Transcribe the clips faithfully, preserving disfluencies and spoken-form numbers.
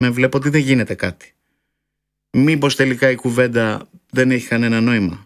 Με βλέπω ότι δεν γίνεται κάτι. Μήπως τελικά η κουβέντα δεν έχει κανένα νόημα?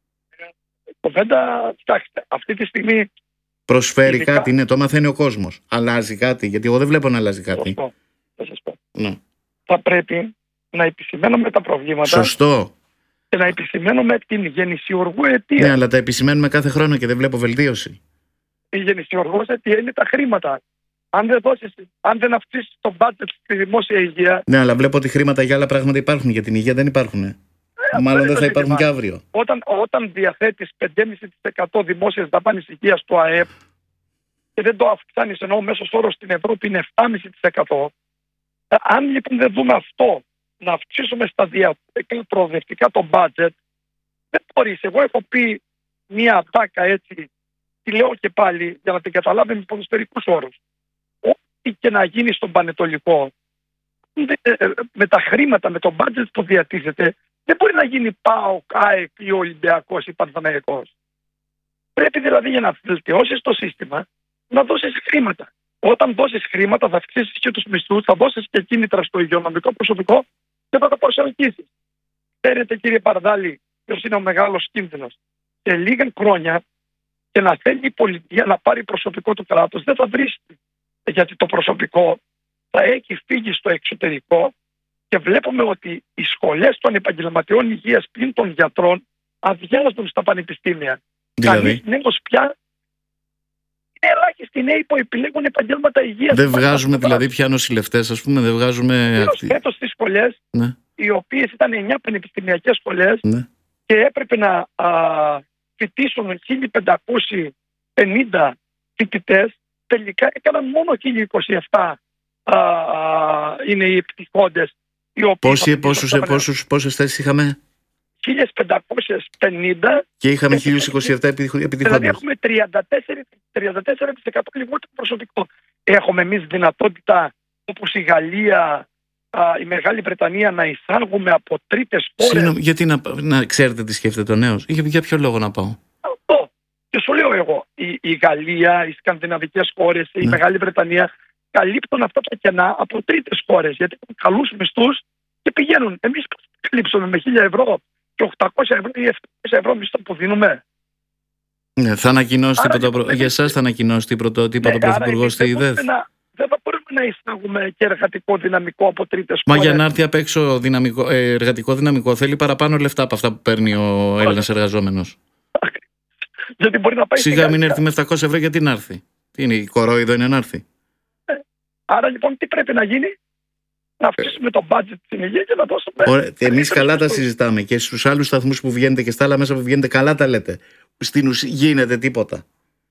Η κουβέντα, κοιτάξτε, αυτή τη στιγμή προσφέρει ειδικά... κάτι, ναι, το μαθαίνει ο κόσμος. Αλλάζει κάτι, γιατί εγώ δεν βλέπω να αλλάζει κάτι. Σωστό. Θα σας πω. Ναι. Θα πρέπει να επισημαίνουμε τα προβλήματα. Σωστό. Και να επισημαίνουμε την γεννησιουργού αιτία. Ναι, αλλά τα επισημαίνουμε κάθε χρόνο και δεν βλέπω βελτίωση. Η γεννησιουργός αιτία είναι τα χρήματα. Αν δεν δώσεις, αν δεν αυξήσεις το budget στη δημόσια υγεία. Ναι, αλλά βλέπω ότι χρήματα για άλλα πράγματα υπάρχουν. Για την υγεία δεν υπάρχουν. Ε, Μάλλον δεν θα υπάρχουν και αύριο. Όταν, όταν διαθέτεις πέντε κόμμα πέντε τοις εκατό δημόσιας δαπάνης υγείας στο ΑΕΠ και δεν το αυξάνεις, ενώ ο μέσος όρος στην Ευρώπη είναι επτά κόμμα πέντε τοις εκατό. Αν λοιπόν δεν δούμε αυτό, να αυξήσουμε σταδιακά προοδευτικά το budget, δεν μπορείς. Εγώ έχω πει μία ατάκα έτσι, τη λέω και πάλι για να την καταλάβει με ποδοσφαιρικούς όρους. Ό,τι και να γίνει στον Πανετολικό, με τα χρήματα, με το budget που διατίθεται, δεν μπορεί να γίνει ΠΑΟΚ, ΑΕΚ ή Ολυμπιακός ή Παναθηναϊκός. Πρέπει δηλαδή για να βελτιώσεις το σύστημα να δώσεις χρήματα. Όταν δώσεις χρήματα θα αυξήσεις και τους μισθούς, θα δώσεις και κίνητρα στο υγειονομικό προσωπικό και θα το προσελκύσεις. Ξέρετε κύριε Παρδάλη ποιος είναι ο μεγάλος κίνδυνος? Σε λίγα χρόνια και να θέλει η πολιτεία να πάρει προσωπικό του κράτους δεν θα βρίσκει. Γιατί το προσωπικό θα έχει φύγει στο εξωτερικό και βλέπουμε ότι οι σχολές των επαγγελματιών υγείας πλην των γιατρών αδειάζουν στα πανεπιστήμια. Δηλαδή? Κανείς νέος πια, είναι ελάχιστοι νέοι που επιλέγουν επαγγέλματα υγείας. Δεν βγάζουμε δηλαδή πια νοσηλευτές, ας πούμε, δεν βγάζουμε... Φέτος στις σχολές, ναι, οι οποίες ήταν εννιά πανεπιστημιακές σχολές, ναι, και έπρεπε να α, φοιτήσουν χίλια πεντακόσιοι πενήντα φοιτητές, τελικά έκαναν μόνο χίλια είκοσι επτά α, α, είναι οι επιτυχώντες. Πόσοι, πόσους, πόσους, πόσες θέσεις είχαμε? χίλια πεντακόσιοι πενήντα και είχαμε χίλια είκοσι επτά επιτυχώντες. Δηλαδή έχουμε τριάντα τέσσερα τοις εκατό λιγότερο προσωπικό. Έχουμε εμείς δυνατότητα, όπως η Γαλλία, α, η Μεγάλη Βρετανία, να εισάγουμε από τρίτες χώρες? Συγγνώμη, γιατί να, να ξέρετε τι σκέφτεται ο νέος? Για, για ποιο λόγο να πάω? Αυτό. Και σου λέω εγώ, η, η Γαλλία, οι σκανδιναβικές χώρες, η ναι. Μεγάλη Βρετανία καλύπτουν αυτά τα κενά από τρίτες χώρες. Γιατί έχουν καλούς μισθούς και πηγαίνουν. Εμείς καλύψουμε με χίλια ευρώ και οκτακόσια ευρώ ή επτακόσια ευρώ μισθό που δίνουμε. Ναι, θα ανακοινώσει τίποτα προ... Για εσάς θα ανακοινώσει την πρωτότυπα ναι, το Πρωθυπουργό στη ΙΔΕΘ? Δεν θα μπορούμε να εισάγουμε και εργατικό δυναμικό από τρίτες Μα χώρες. Για να έρθει απ' έξω δυναμικό, ε, εργατικό δυναμικό θέλει παραπάνω λεφτά από αυτά που παίρνει ο Έλληνας εργαζόμενος. Γιατί μπορεί να πάει. Σιγά μην έρθει με επτακόσια ευρώ, γιατί να έρθει? Τι είναι, η κορόιδο είναι να έρθει? Ε, άρα λοιπόν τι πρέπει να γίνει? Να αυξήσουμε το budget στην υγεία και να δώσουμε. Ωραία, εμείς καλά τα συζητάμε και στους άλλους σταθμούς που βγαίνετε και στα άλλα μέσα που βγαίνετε καλά τα λέτε. Στην ουσία γίνεται τίποτα?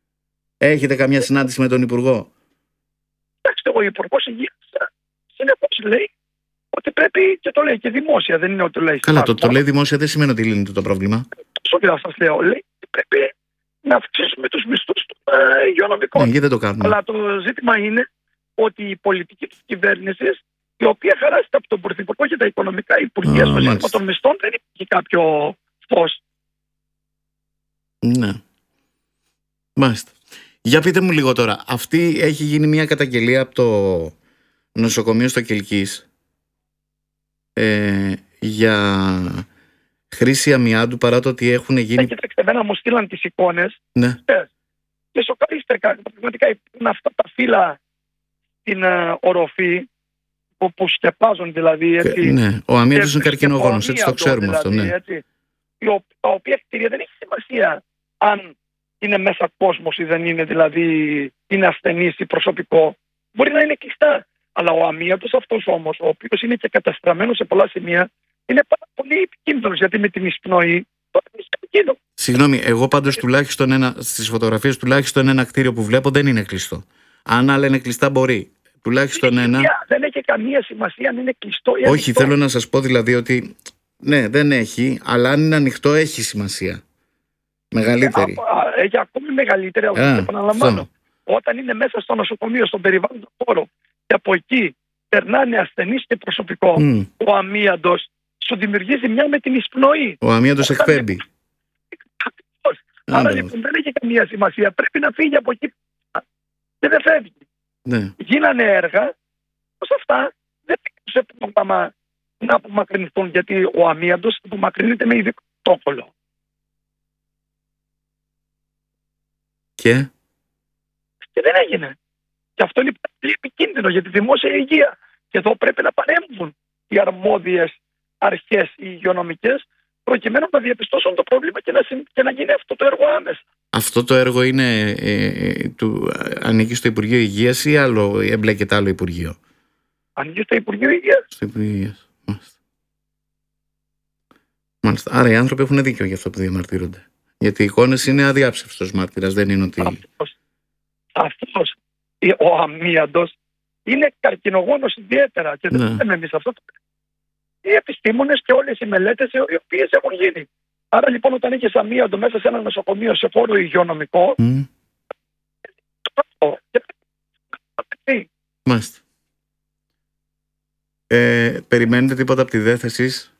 Έχετε καμιά συνάντηση με τον Υπουργό? Εντάξει, ο Υπουργός Υγείας συνεπώς λέει ότι πρέπει, και το λέει και δημόσια, δεν είναι ότι το λέει. Καλά, το, το λέει δημόσια δεν σημαίνει ότι λύνεται το πρόβλημα. Τόσο σας λέω, λέει ότι πρέπει να αυξήσουμε τους μισθούς των ε, υγειονομικών. Ναι, γιατί δεν το κάνουμε? Αλλά το ζήτημα είναι ότι η πολιτική της κυβέρνησης, η οποία χαράζεται από τον Πρωθυπουργό και τα οικονομικά υπουργεία στο σύστημα των μισθών, δεν έχει κάποιο φως. Ναι. Μάλιστα. Για πείτε μου λίγο τώρα, αυτή έχει γίνει μια καταγγελία από το νοσοκομείο στο Κιλκής ε, για χρήση αμοιάντου, παρά το ότι έχουν γίνει... Ε, κοιτάξτε, εμένα μου στείλαν τις εικόνες, ναι, και σοκαρίστε κάτι. Πραγματικά είναι αυτά τα φύλλα στην uh, οροφή που, που σκεπάζουν δηλαδή. Έτσι, και, ναι, ο αμοιάντος είναι καρκινογόνος, έτσι το ξέρουμε δηλαδή, αυτό. Ναι. Έτσι, τα οποία κτίρια δεν έχει σημασία αν είναι μέσα κόσμος ή δεν είναι, δηλαδή είναι ασθενής ή προσωπικό. Μπορεί να είναι κλειστά. Αλλά ο αμίαντος αυτός όμως, ο οποίος είναι και καταστραμμένος σε πολλά σημεία, είναι πάρα πολύ επικίνδυνος, γιατί με την εισπνοή τότε είναι επικίνδυνο. Συγγνώμη, εγώ πάντως τουλάχιστον ένα, στις φωτογραφίες τουλάχιστον ένα κτίριο που βλέπω δεν είναι κλειστό. Αν άλλα είναι κλειστά μπορεί. Τουλάχιστον είναι ένα. Σημασία, δεν έχει καμία σημασία αν είναι κλειστό ή όχι, ανοιχτό. θέλω να σας πω δηλαδή ότι ναι, δεν έχει, αλλά αν είναι ανοιχτό έχει σημασία. Μεγαλύτερη. Ε, έχει ακόμη μεγαλύτερη, αλλά και επαναλαμβάνω. Αυτό. Όταν είναι μέσα στο νοσοκομείο, στον περιβάλλον χώρο, και από εκεί περνάνε ασθενείς και προσωπικό, mm. ο αμίαντος σου δημιουργεί ζημιά με την εισπνοή. Ο αμίαντος εκπέμπει. Άρα λοιπόν δεν έχει καμία σημασία. Πρέπει να φύγει από εκεί και δεν φεύγει. Ναι. Γίνανε έργα, ως αυτά δεν σε πρόγραμμα να απομακρυνθούν, γιατί ο αμίαντος απομακρύνεται με ειδικό πρωτόκολλο. Και? Και δεν έγινε. Και αυτό είναι πολύ επικίνδυνο για τη δημόσια υγεία. Και εδώ πρέπει να παρέμβουν οι αρμόδιες αρχές, οι υγειονομικές, προκειμένου να διαπιστώσουν το πρόβλημα και να, και να γίνει αυτό το έργο άμεσα. Αυτό το έργο είναι, ε, του, ανήκει στο Υπουργείο Υγείας ή άλλο, εμπλέκεται άλλο Υπουργείο? Ανήκει στο Υπουργείο Υγείας. Στο Υπουργείο Υγείας. Μάλιστα. Μάλιστα. Άρα οι άνθρωποι έχουν δίκιο για αυτό που διαμαρτύρονται. Γιατί οι εικόνες είναι αδιάψευστος μάρτυρας, δεν είναι ότι... Αυτός, αυτός ο αμίαντος είναι καρκινογόνος ιδιαίτερα και δεν Ναι. λέμε εμείς αυτό. Οι επιστήμονες και όλες οι μελέτες οι οποίες έχουν γίνει. Άρα λοιπόν όταν έχεις αμίαντο μέσα σε ένα νοσοκομείο σε χώρο υγειονομικό, Mm. τι, Μάλιστα. Ε, περιμένετε τίποτα από τη ΔΕΘ εσείς?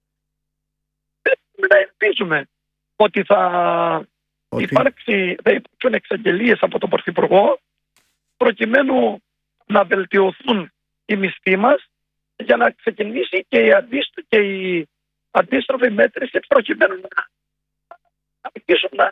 να ελπίζουμε ότι θα, Ότι... υπάρξει, θα υπάρξουν εξαγγελίες από τον Πρωθυπουργό προκειμένου να βελτιωθούν οι μισθοί μας για να ξεκινήσει και η, αντίστρο, και η αντίστροφη μέτρηση προκειμένου να, να αρχίσουν να,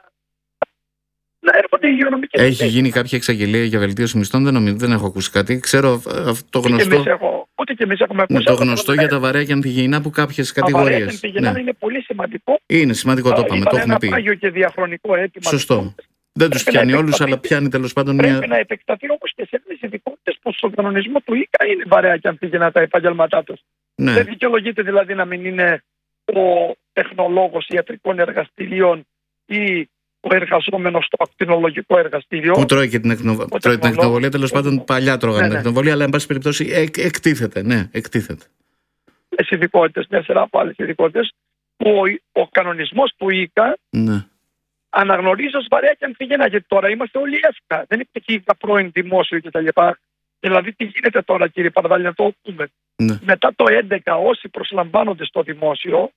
να έρχονται οι υγειονομικές. Έχει γίνει κάποια εξαγγελία για βελτίωση μισθών? Δεν, νομίζω, δεν έχω ακούσει κάτι. Ξέρω αυτό το γνωστό. Έχω, ούτε και εμείς έχουμε Ναι, ακούσει. το γνωστό για τα βαρέα και ανθυγιεινά που κάποιες κατηγορίες. Ναι. Είναι πολύ σημαντικό. Είναι σημαντικό, το είπαμε, το έχουμε πει. Είναι ένα πάγιο και διαχρονικό αίτημα. Σωστό. Δεν τους πιάνει όλους, αλλά πιάνει τέλος πάντων μια. Πρέπει να επεκταθεί όμως και σε άλλες ειδικότητες που στον κανονισμό του ΙΚΑ είναι βαρέα και ανθυγιεινά τα επαγγελματά τους. Ναι. Δεν δικαιολογείται δηλαδή να μην είναι ο τεχνολόγος ιατρικών εργαστηρίων ή ο εργαζόμενος στο ακτινολογικό εργαστήριο. Που τρώει και την, εκνο... τρώει την ακτινοβολία, τέλος πάντων παλιά τρώγανε ναι, την ναι. ακτινοβολία, αλλά εν πάση περιπτώσει εκ, εκτίθεται. Ναι, εκτίθεται. Τις ειδικότητες, μια σειρά από άλλες ειδικότητες, που ο, ο κανονισμός του ΙΚΑ Ναι. αναγνωρίζει ως βαρέα και ανθυγιεινά. Γιατί τώρα είμαστε όλοι εύκα. Δεν υπάρχει ΙΚΑ πρώην δημόσιο κτλ. Δηλαδή, τι γίνεται τώρα, κύριε Παρδάλη, να το πούμε. Ναι. Μετά το έντεκα, όσοι προσλαμβάνονται στο δημόσιο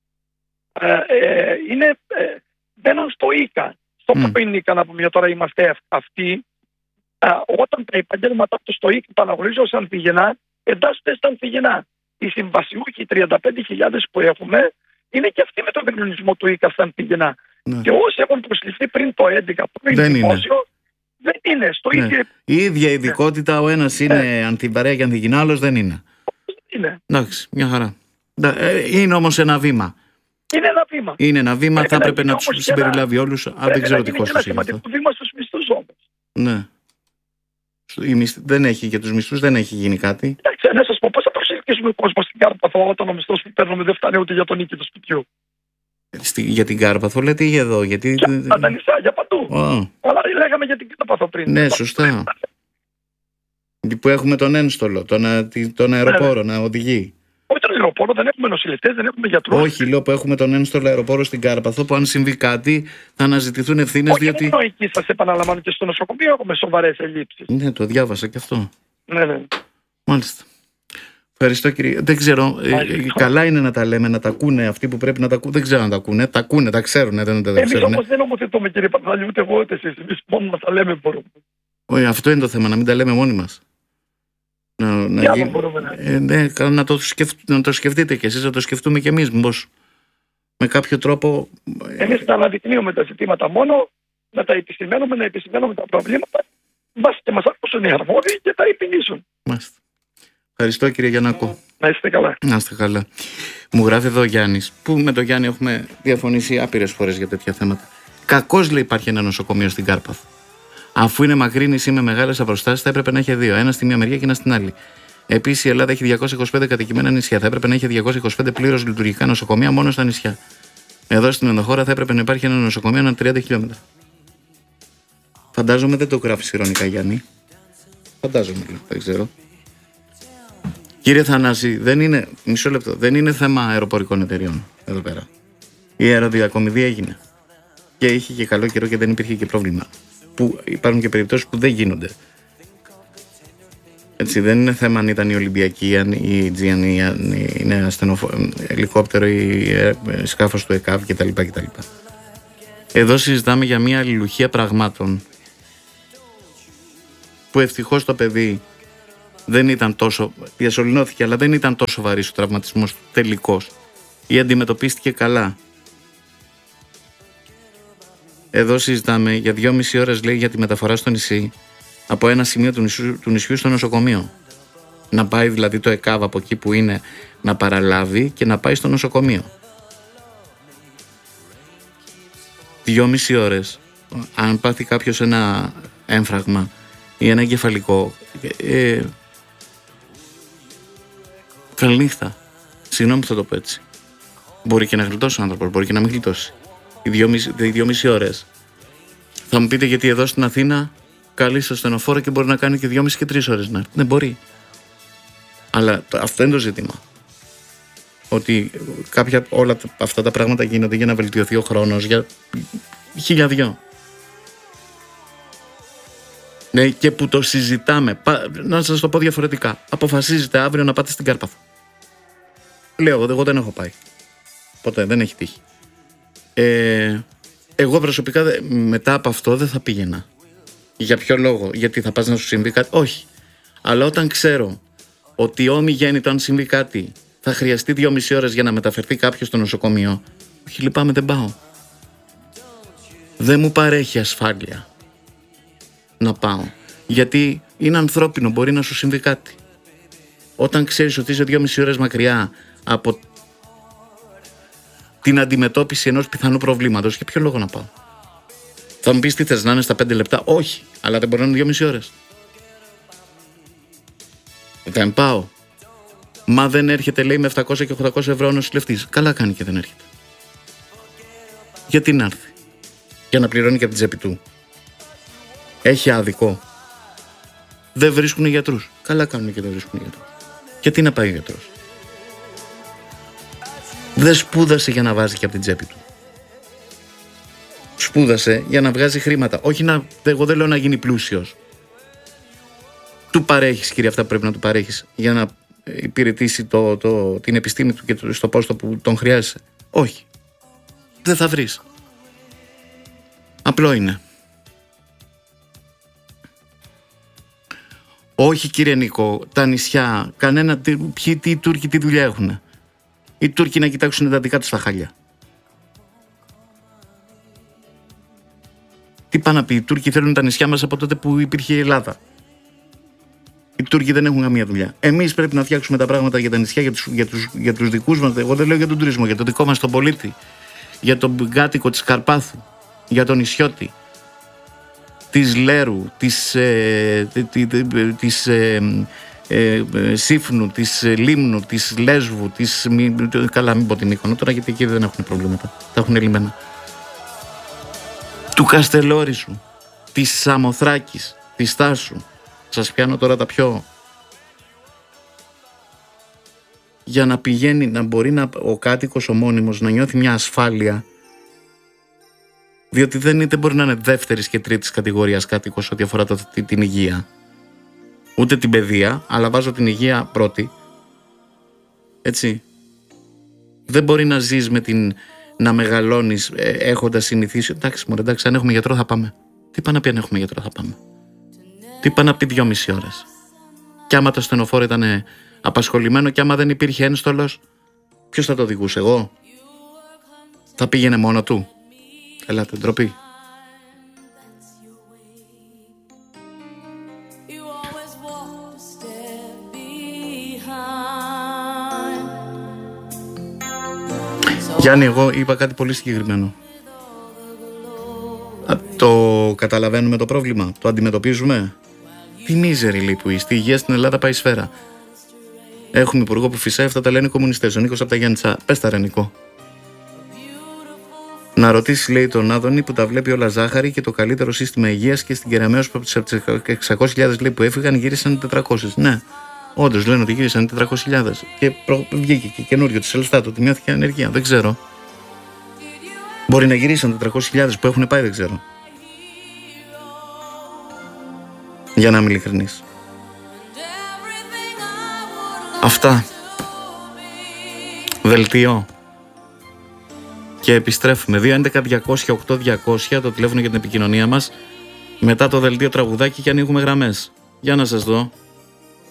ε, ε, είναι, ε, μπαίνουν στο ΙΚΑ. Στο Mm. πρώην ΙΚΑ, να πούμε, τώρα είμαστε αυτοί. Ε, όταν τα επαγγέλματά του στο ΙΚΑ τα αναγνωρίζει ως ανθυγιεινά, εντάσσονται στα ανθυγιεινά. Οι συμβασιούχοι τριάντα πέντε χιλιάδες που έχουμε είναι και αυτοί με τον κανονισμό του ΙΚΑ στα ανθυγιεινά. Ναι. Και όσοι έχουν προσληφθεί πριν το έντεκα, πριν Δεν δημόσιο, δεν είναι. Στο Ναι. ίδιο Η ίδια ειδικότητα, ο ένας είναι ανθιβαρέα και ανθυγιεινά, άλλος δεν είναι. είναι. Εντάξει, μια χαρά. Είναι όμως ένα βήμα. Είναι ένα βήμα. Είναι ένα βήμα, Πρέπει θα να έπρεπε γίνει να τους όμως και συμπεριλάβει όλους. Αν δεν ξέρω τι κόστος έχει αυτό. σημαντικό βήμα στους μισθούς όμως. Ναι. Η μισθ- Δεν έχει για τους μισθούς, δεν έχει γίνει κάτι. Εντάξει, να σας πω πώς θα προσελκύσουμε κόσμο στην Κάρπαθο όταν ο μισθός που παίρνουμε δεν φτάνει ούτε για τον νίκη του σπιτιού. Στη, για την Κάρπαθο λέτε ή εδώ, γιατί. Για τα νησιά, για παντού. Α, Αλλά λέγαμε για την Κάρπαθο πριν. ναι, σωστά. Που έχουμε τον ένστολο, τον, α- τη- τον αεροπόρο να οδηγεί. Όχι τον αεροπόρο, δεν έχουμε νοσηλευτές, δεν έχουμε γιατρούς. Όχι, λέω που έχουμε τον ένστολο αεροπόρο στην Κάρπαθο, που αν συμβεί κάτι θα αναζητηθούν ευθύνες, Όχι διότι. μόνο εκεί, σας επαναλαμβάνω, και στο νοσοκομείο έχουμε σοβαρές ελλείψεις. Ναι, το διάβασα και αυτό. Ναι, ναι. Μάλιστα. Ευχαριστώ κύριε. Δεν ξέρω. ε, ε, καλά είναι να τα λέμε, να τα ακούνε αυτοί που πρέπει να τα ακούνε. Δεν ξέρω να τα ακούνε. Τα ακούνε, τα ξέρουν, δεν τα δεν Εμείς ξέρουν. όμως δεν νομοθετούμε, κύριε Παπαδάλη, ούτε εγώ ούτε εσείς. Εμείς μόνο να τα λέμε μπορούμε. Όχι, αυτό είναι το θέμα, να μην τα λέμε μόνοι μας. Να, να, Τι άλλο γι- μπορούμε να ε, ναι, καλά, να, το σκεφ... να το σκεφτείτε κι εσείς, να το σκεφτούμε κι εμείς. Μήπως με κάποιο τρόπο. ε, Εμείς να αναδεικνύουμε τα ζητήματα μόνο, να τα επισημαίνουμε, να επισημαίνουμε τα προβλήματα, μπας και μας ακούσουν οι αρμόδιοι και τα επιλύσουν. Μάλιστα. Ευχαριστώ κύριε Γιαννάκο. Να είστε καλά. Να είστε καλά. Μου γράφει εδώ ο Γιάννης, που με τον Γιάννη έχουμε διαφωνήσει άπειρες φορές για τέτοια θέματα. Κακώς λέει υπάρχει ένα νοσοκομείο στην Κάρπαθο. Αφού είναι μακρύ νησί με μεγάλες αποστάσεις, θα έπρεπε να έχει δύο. Ένα στη μία μεριά και ένα στην άλλη. Επίσης, η Ελλάδα έχει διακόσια είκοσι πέντε κατοικημένα νησιά. Θα έπρεπε να έχει διακόσια είκοσι πέντε πλήρως λειτουργικά νοσοκομεία μόνο στα νησιά. Εδώ στην ενδοχώρα θα έπρεπε να υπάρχει ένα νοσοκομείο ανά τριάντα χιλιόμετρα. Φαντάζομαι δεν το γράφει ειρωνικά, Γιάννη. Φαντάζομαι, δεν ξέρω. Κύριε Θανάση, δεν είναι, μισό λεπτό, δεν είναι θέμα αεροπορικών εταιριών εδώ πέρα. Η αεροδιακομιδία έγινε. Και είχε και καλό καιρό και δεν υπήρχε και πρόβλημα. Που υπάρχουν και περιπτώσεις που δεν γίνονται. Έτσι, δεν είναι θέμα αν ήταν η Ολυμπιακή, αν η Aegean, ή αν είναι ασθενοφο... ελικόπτερο ή ε, σκάφος του ΕΚΑΒ κτλ. κτλ. Εδώ συζητάμε για μια αλληλουχία πραγμάτων που ευτυχώς το παιδί δεν ήταν τόσο. Διασωληνώθηκε, αλλά δεν ήταν τόσο βαρύς ο τραυματισμός του τελικός. Ή αντιμετωπίστηκε καλά. Εδώ συζητάμε για δυόμιση ώρες, λέει, για τη μεταφορά στο νησί από ένα σημείο του νησιού, του νησιού στο νοσοκομείο. Να πάει δηλαδή το ΕΚΑΒ από εκεί που είναι να παραλάβει και να πάει στο νοσοκομείο. Δυόμιση ώρες. Αν πάθει κάποιος ένα έμφραγμα ή ένα εγκεφαλικό, ε, καληνύχτα. Συγγνώμη που θα το πω έτσι. Μπορεί και να γλιτώσει ο άνθρωπος, μπορεί και να μην γλιτώσει. Οι δυόμιση, οι δυόμιση ώρες. Θα μου πείτε γιατί εδώ στην Αθήνα καλεί στο στενοφόρο και μπορεί να κάνει και δυόμιση και τρεις ώρες να έρθει. Ναι, μπορεί. Αλλά αυτό είναι το ζήτημα. Ότι κάποια, όλα αυτά τα πράγματα γίνονται για να βελτιωθεί ο χρόνος για χιλιαδιό. Ναι, και που το συζητάμε. Να σας το πω διαφορετικά. Αποφασίζετε αύριο να πάτε στην Κάρπαθο. Λέω, εγώ δεν έχω πάει. Ποτέ, δεν έχει τύχει. Ε, εγώ προσωπικά μετά από αυτό δεν θα πήγαινα. Για ποιο λόγο? Γιατί θα πας να σου συμβεί κάτι? Όχι. Αλλά όταν ξέρω ότι όμοι γέννητο, αν συμβεί κάτι, θα χρειαστεί δυόμιση ώρες για να μεταφερθεί κάποιος στο νοσοκομείο, όχι, λυπάμαι, δεν πάω. Δεν μου παρέχει ασφάλεια να πάω. Γιατί είναι ανθρώπινο, μπορεί να σου συμβεί κάτι. Όταν ξέρεις ότι είσαι δυόμιση ώρες μακριά από την αντιμετώπιση ενός πιθανού προβλήματος, για ποιο λόγο να πάω? Θα μου πεις τι θες, να είναι στα πέντε λεπτά? Όχι, αλλά δεν μπορεί να είναι δυόμιση ώρες. Δεν πάω. Μα δεν έρχεται, λέει, με επτακόσια και οχτακόσια ευρώ ο νοσηλευτής. Καλά κάνει και δεν έρχεται. Γιατί να έρθει? Για να πληρώνει και από την τσέπη του. Έχει άδικο. Δεν βρίσκουν γιατρούς. Καλά κάνουν και δεν βρίσκουν γιατρούς. Γιατί να πάει ο γιατρός? Δεν σπούδασε για να βάζει και από την τσέπη του. Σπούδασε για να βγάζει χρήματα. Όχι να, εγώ δεν λέω να γίνει πλούσιος. Του παρέχεις, κύριε, αυτά που πρέπει να του παρέχεις για να υπηρετήσει το, το, την επιστήμη του και το, στο πόστο που τον χρειάζεσαι. Όχι. Δεν θα βρεις. Απλό είναι. Όχι, κύριε Νίκο, τα νησιά, κανένα, ποιοι, τι, οι Τούρκοι τι δουλειά έχουνε? Οι Τούρκοι να κοιτάξουν τα δικά τους τα χάλια. Τι πάνε να πει? Οι Τούρκοι θέλουν τα νησιά μας από τότε που υπήρχε η Ελλάδα. Οι Τούρκοι δεν έχουν καμία δουλειά. Εμείς πρέπει να φτιάξουμε τα πράγματα για τα νησιά, για τους, για τους, για τους δικούς μας. Εγώ δεν λέω για τον τουρισμό, για τον δικό μας τον πολίτη. Για τον κάτοικο της Καρπάθου. Για τον νησιώτη. Της Λέρου, της, ε, της ε, ε, ε, Σύφνου, της ε, Λίμνου, της Λέσβου, της, μη, καλά μην πω την Μύκονο τώρα, γιατί εκεί δεν έχουν προβλήματα. Τα έχουν λιμένα. Του Καστελόρισου, της Σαμοθράκης, της Στάσου. Σας πιάνω τώρα τα πιο... Για να πηγαίνει, να μπορεί να, ο κάτοικος ο μόνιμος να νιώθει μια ασφάλεια, διότι δεν, δεν μπορεί να είναι δεύτερης και τρίτης κατηγορίας κάτοικος ό,τι αφορά το, την, την υγεία. Ούτε την παιδεία, αλλά βάζω την υγεία πρώτη. Έτσι. Δεν μπορεί να ζεις με την... να μεγαλώνεις ε, έχοντας συνηθίσει. Εντάξει, μωρέ, εντάξει, αν έχουμε γιατρό θα πάμε. Τι πάει να πει αν έχουμε γιατρό θα πάμε? Τι πάει να πει δυόμιση ώρες? Κι άμα το στενοφόρο ήταν απασχολημένο και άμα δεν υπήρχε ένστολος, ποιος θα το οδηγούσε? Εγώ? Θα πήγαινε μόνο του? Ελάτε, ντροπή. Γιάννη, εγώ είπα κάτι πολύ συγκεκριμένο. Το καταλαβαίνουμε το πρόβλημα? Το αντιμετωπίζουμε? Τι μίζερη, λέει, που είστε. Η υγεία στην Ελλάδα πάει σφαίρα. Έχουμε υπουργό που φυσάει, αυτά τα λένε οι κομμουνιστές. Ο Νίκος από τα Γιάννητσα. Πες τα, ρε Νικό. Να ρωτήσει, λέει, τον Άδωνη που τα βλέπει όλα ζάχαρη και το καλύτερο σύστημα υγείας, και στην Κεραμέως που από τις εξακόσιες χιλιάδες, λέει, που έφυγαν γύρισαν τετρακόσιες. Ναι, όντως λένε ότι γύρισαν τετρακόσιες χιλιάδες. Και προ... βγήκε και καινούριο της Ελστάτ ότι μειώθηκε η ανεργία. Δεν ξέρω. Μπορεί να γυρίσαν τετρακόσιες χιλιάδες που έχουν πάει, δεν ξέρω. Για να είμαι ειλικρινής. Αυτά. Δελτίο. Και επιστρέφουμε. δύο έντεκα διακόσια οκτώ διακόσια το τηλέφωνο για την επικοινωνία μας. Μετά το δελτίο τραγουδάκι και ανοίγουμε γραμμές. Για να σας δω.